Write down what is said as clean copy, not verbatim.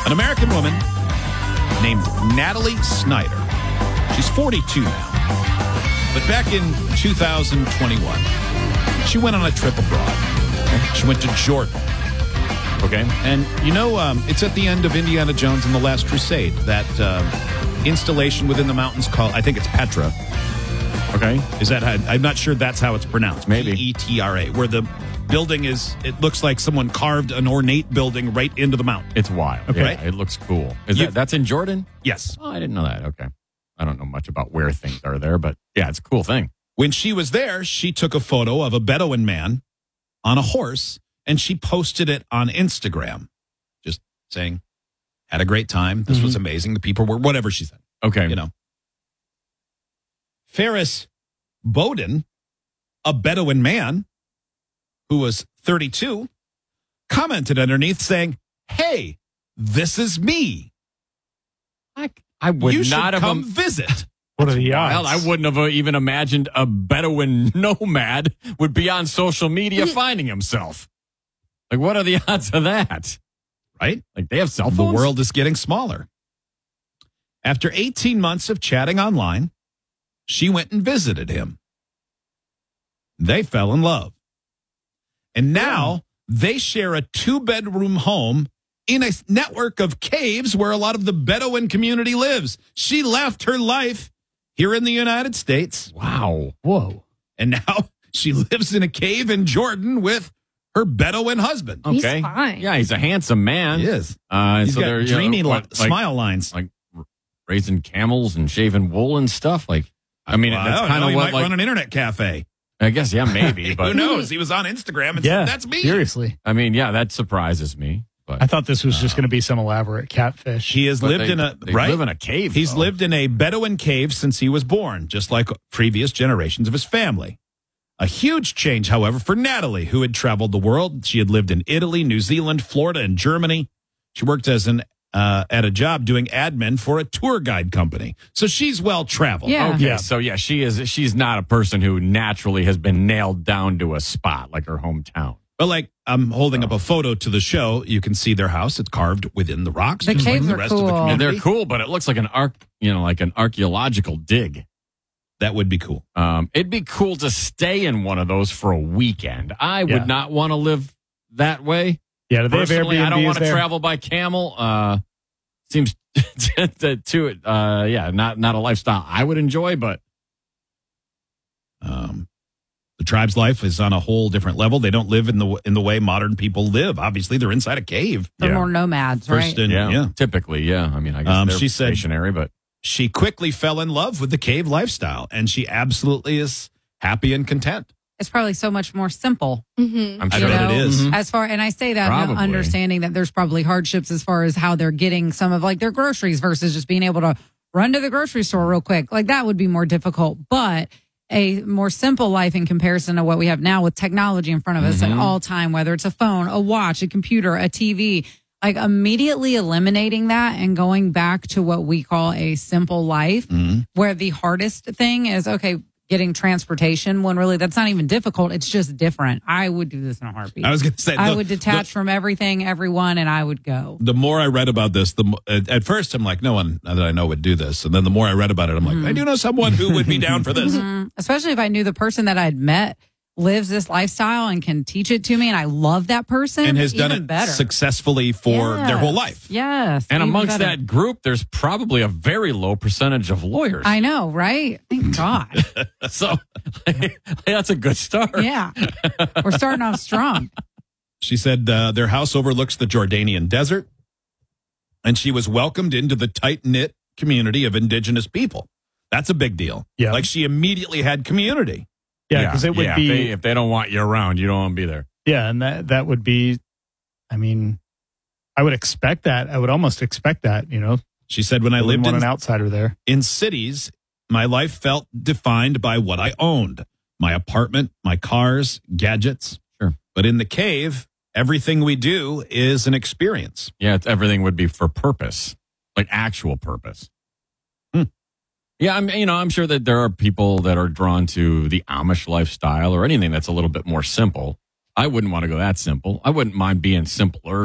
An American woman named Natalie Snyder. She's 42 now. But back in 2021, she went on a trip abroad. She went to Jordan. Okay. And, it's at the end of Indiana Jones and the Last Crusade. That installation within the mountains called, I think it's Petra. Okay. Is that how, I'm not sure that's how it's pronounced. Maybe. Petra, where the building is, it looks like someone carved an ornate building right into the mountain. It's wild. Okay. Yeah, it looks cool. That's in Jordan? Yes. Oh, I didn't know that. Okay. I don't know much about where things are there, but yeah, it's a cool thing. When she was there, she took a photo of a Bedouin man on a horse, and she posted it on Instagram, just saying, had a great time. This was amazing. The people were, whatever she said. Okay. Ferris Bowden, a Bedouin man who was 32, commented underneath saying, "Hey, this is me. I would You should not have come visit." What are the odds? Well, I wouldn't have even imagined a Bedouin nomad would be on social media finding himself. Like, what are the odds of that? Right? Like, they have cell The phones? world is getting smaller. After 18 months of chatting online, she went and visited him. They fell in love. And now they share a 2-bedroom home in a network of caves where a lot of the Bedouin community lives. She left her life here in the United States. Wow. Whoa. And now she lives in a cave in Jordan with her Bedouin husband. Okay. He's fine. Yeah, he's a handsome man. He is. And He's so got they're, dreamy like smile lines. Like raising camels and shaving wool and stuff. Like, I mean, Well, that's I don't kind know. of He what, might run an internet cafe. I guess, yeah, maybe. But Who knows? He was on Instagram and Yeah, said, "That's me." seriously. I mean, yeah, that surprises me. But I thought this was just going to be some elaborate catfish. He has but lived they- in a they right. live in a cave. He's though. lived in a Bedouin cave since he was born, just like previous generations of his family. A huge change, however, for Natalie, who had traveled the world. She had lived in Italy, New Zealand, Florida, and Germany. She worked as at a job doing admin for a tour guide company. So she's well traveled. Yeah. Okay, Yeah. so yeah, she's not a person who naturally has been nailed down to a spot like her hometown. But like I'm holding up a photo to the show, you can see their house. It's carved within the rocks. The just like caves the are rest of the cool. And community. they're cool, but it looks like an archaeological dig. That would be cool. It'd be cool to stay in one of those for a weekend. I Yeah. would not want to live that way. Yeah, do they have Personally, I don't Airbnbs want to there? travel by camel. Seems not a lifestyle I would enjoy, but The tribe's life is on a whole different level. They don't live in the way modern people live. Obviously, they're inside a cave. They're Yeah. more nomads, right? First, yeah. typically, yeah. I mean, I guess they're she said- stationary, but She quickly fell in love with the cave lifestyle, and she absolutely is happy and content. It's probably so much more simple. I'm I sure bet it is. As far, and I say that now Probably. understanding that there's probably hardships as far as how they're getting some of like their groceries versus just being able to run to the grocery store real quick. Like that would be more difficult, but a more simple life in comparison to what we have now with technology in front of us at all time, whether it's a phone, a watch, a computer, a TV, like immediately eliminating that and going back to what we call a simple life where the hardest thing is, okay, getting transportation when really that's not even difficult. It's just different. I would do this in a heartbeat. I was going to say, I would detach from everything, everyone, and I would go. The more I read about this, at first I'm like, no one that I know would do this. And then the more I read about it, I'm like, I do know someone who would be down for this. Especially if I knew the person that I'd met lives this lifestyle and can teach it to me, and I love that person, And has done even it better. successful for their whole life. Yes. and even amongst better. that group, there's probably a very low percentage of lawyers. I know, right? Thank God. So that's a good start. Yeah. We're starting off strong. She said their house overlooks the Jordanian desert, and she was welcomed into the tight-knit community of indigenous people. That's a big deal. Yeah. Like she immediately had community. Yeah, because it would be. if they don't want you around, you don't want to be there. Yeah, and that would be. I mean, I would expect that. I would almost expect that. You know, She said, when I I lived wouldn't want in an outsider there. In cities, my life felt defined by what I owned: my apartment, my cars, gadgets. Sure. But in the cave, everything we do is an experience. Yeah, everything would be for purpose, like actual purpose. Yeah, I'm sure that there are people that are drawn to the Amish lifestyle or anything that's a little bit more simple. I wouldn't want to go that simple. I wouldn't mind being simpler.